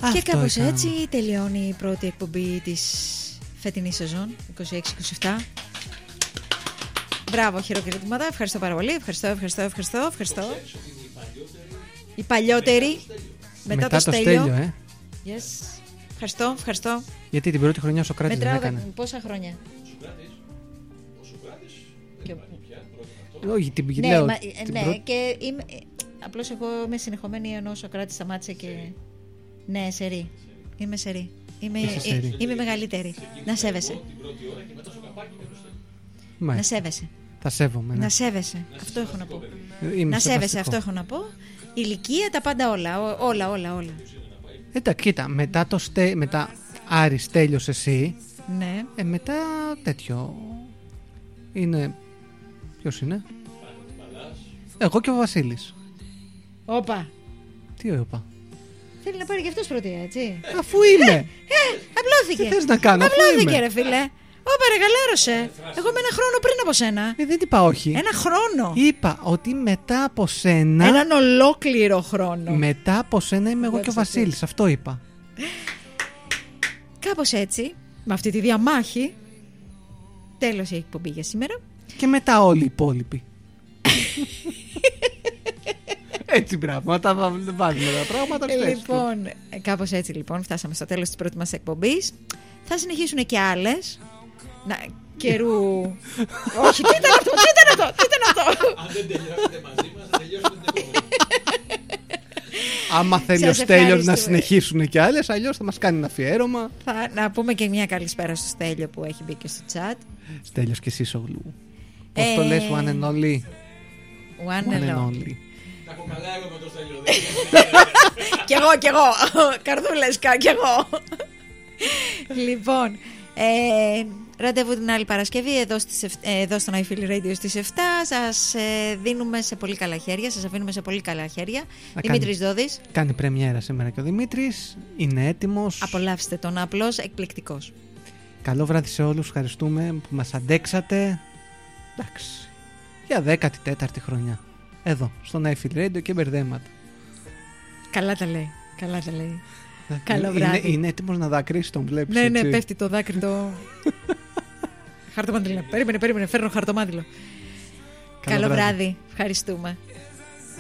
Και κάπως έτσι τελειώνει η πρώτη εκπομπή της φετινής σεζόν 26-27. Μπράβο, χειροκροτήματα. Ευχαριστώ πάρα πολύ. Ευχαριστώ. Η παλιότερη μετά το Στέλιο. Yes. Ευχαριστώ. Γιατί την πρώτη χρονιά ο Σοκράτης δεν έκανε. Πόσα χρόνια? Ο Σοκράτης. Όχι, την ναι, λέω. Και απλώς εγώ είμαι συνεχομένη ενώ ο Σοκράτης σταμάτησε και... Ναι, σερί. Είμαι σερί. Είμαι μεγαλύτερη. Να σέβεσαι. Να σέβεσαι. Θα σέβομαι. Να σέβεσαι. Αυτό έχω να πω. Να σέβεσαι, αυτό έχω να πω. Ηλικία, τα πάντα όλα. Εντάξει, κοίτα, μετά Άρης τέλειωσε εσύ. Ναι. Μετά τέτοιο. Είναι. Ποιος είναι? Εγώ και ο Βασίλης. Όπα. Τι όπα? Θέλει να πάρει και αυτός πρωτεία, έτσι. Αφού είμαι. Απλώθηκε. Τι θες να κάνω? Απλώθηκε, ρε φίλε. Όπα, ρε, γαλάρωσε. Εγώ είμαι ένα χρόνο πριν από σένα. Δεν είπα όχι. Ένα χρόνο. Είπα ότι μετά από σένα. Έναν ολόκληρο χρόνο. Μετά από σένα είμαι εγώ και ο Βασίλης. Αυτό είπα. Κάπως έτσι, με αυτή τη διαμάχη, τέλος η εκπομπή για σήμερα. Και μετά όλοι οι υπόλοιποι. Έτσι, μπράβο, τα βάζουμε τα πράγματα. Λοιπόν, κάπως έτσι λοιπόν φτάσαμε στο τέλος της πρώτης μας εκπομπής. Θα συνεχίσουν και άλλες. Καιρού. Όχι, τι ήταν αυτό. Αν δεν τελειώσετε μαζί μας, θα τελειώσετε την επόμενη. Άμα θέλει ο Στέλιος να συνεχίσουν και άλλες, αλλιώς θα μας κάνει ένα αφιέρωμα. Να πούμε και μια καλησπέρα στο Στέλιο που έχει μπει και στο chat. Στέλιος και εσύ Σογλού. Πώς το λες, one and only? One and only. Τα έχω καλά εγώ με το Στέλιο. Κι εγώ. Καρδούλες, κι εγώ. Λοιπόν, ραντεβού την άλλη Παρασκευή εδώ στο iFeel Radio στις 7. Σας δίνουμε σε πολύ καλά χέρια. Σας αφήνουμε σε πολύ καλά χέρια. Δημήτρης Δόδης. Κάνει πρεμιέρα σήμερα και ο Δημήτρης. Είναι έτοιμος. Απολαύστε τον, απλώς εκπληκτικός. Καλό βράδυ σε όλους. Ευχαριστούμε που μας αντέξατε. Εντάξει. Για 14η χρονιά. Εδώ, στο iFeel Radio και μπερδέματα. Καλά τα λέει. Καλό βράδυ. Είναι έτοιμος να δακρύσει, τον βλέπεις. Ναι, έτσι. Πέφτει το δάκρυ το... Χαρτομάτιλο. Περίμενε, φέρνω χαρτομάτιλο. Καλό βράδυ. Ευχαριστούμε.